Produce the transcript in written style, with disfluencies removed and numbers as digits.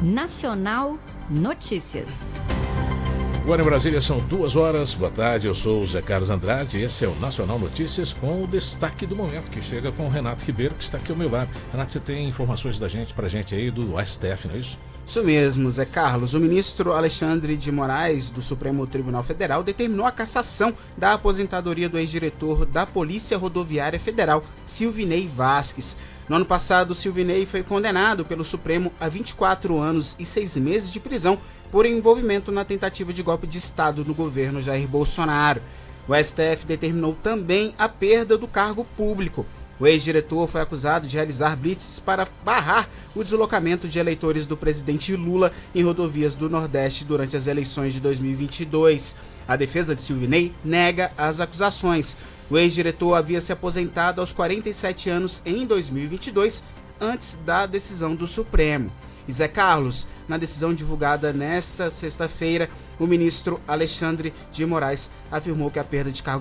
Nacional Notícias. Agora em Brasília são 2h. Boa tarde, eu sou o Zé Carlos Andrade e esse é o Nacional Notícias com o destaque do momento, que chega com o Renato Ribeiro, que está aqui ao meu lado. Renato, você tem informações pra gente aí do STF, não é isso? Isso mesmo, Zé Carlos. O ministro Alexandre de Moraes, do Supremo Tribunal Federal, determinou a cassação da aposentadoria do ex-diretor da Polícia Rodoviária Federal, Silvinei Vasques. No ano passado, Silvinei foi condenado pelo Supremo a 24 anos e 6 meses de prisão por envolvimento na tentativa de golpe de Estado no governo Jair Bolsonaro. O STF determinou também a perda do cargo público. O ex-diretor foi acusado de realizar blitzes para barrar o deslocamento de eleitores do presidente Lula em rodovias do Nordeste durante as eleições de 2022. A defesa de Silvinei nega as acusações. O ex-diretor havia se aposentado aos 47 anos em 2022, antes da decisão do Supremo. E Zé Carlos, na decisão divulgada nesta sexta-feira, o ministro Alexandre de Moraes afirmou que a perda de cargo